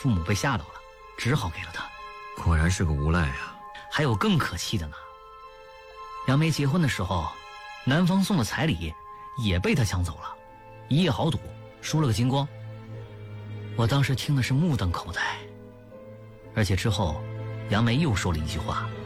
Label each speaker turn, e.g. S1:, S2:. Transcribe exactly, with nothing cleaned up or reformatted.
S1: 父母被吓到了，只好给了他。
S2: 果然是个无赖啊！
S1: 还有更可气的呢，杨梅结婚的时候，男方送的彩礼也被他抢走了，一夜豪赌输了个精光。我当时听的是目瞪口呆，而且之后杨梅又说了一句话：